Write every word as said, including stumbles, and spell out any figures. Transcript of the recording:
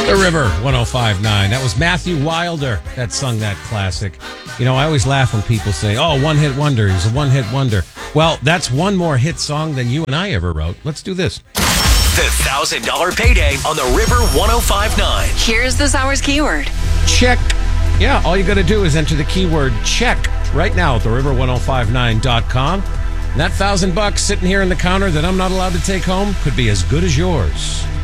The River, one oh five point nine. That was Matthew Wilder that sung that classic. You know, I always laugh when people say, oh, one-hit wonder. He's a one-hit wonder. Well, that's one more hit song than you and I ever wrote. Let's do this. The one thousand dollars payday on the River one oh five point nine. Here's this hour's keyword. Check. Yeah, all you got to do is enter the keyword check right now at the river ten fifty-nine dot com. And that thousand bucks sitting here in the counter that I'm not allowed to take home could be as good as yours.